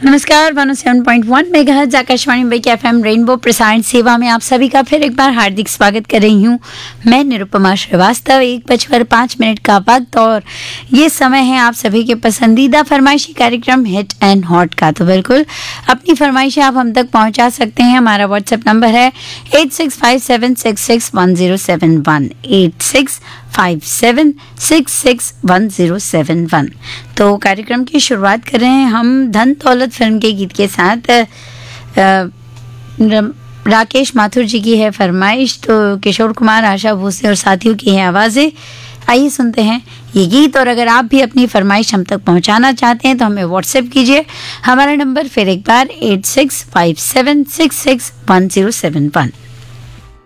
नमस्कार, 107.1 मेगाहर्ट्ज़ आकाशवाणी मुंबई के FM rainbow प्रसारण सेवा में आप सभी का फिर एक बार हार्दिक स्वागत कर रही हूँ। मैं निरुपमा श्रीवास्तव। 1:05 का वक्त और ये समय है आप सभी के पसंदीदा फरमाइशी कार्यक्रम हिट एंड हॉट का। तो बिल्कुल अपनी फरमाइशें आप हम तक पहुँचा सकते हैं। हमारा व्हाट्सएप नंबर है 8657661071 8657661071। तो कार्यक्रम की शुरुआत कर रहे हैं हम धन दौलत फिल्म के गीत के साथ। राकेश माथुर जी की है फरमाइश, तो किशोर कुमार, आशा भोसले और साथियों की है आवाज़ें। आइए सुनते हैं ये गीत। और अगर आप भी अपनी फरमाइश हम तक पहुंचाना चाहते हैं तो हमें व्हाट्सएप कीजिए। हमारा नंबर फिर एक बार 8657661071।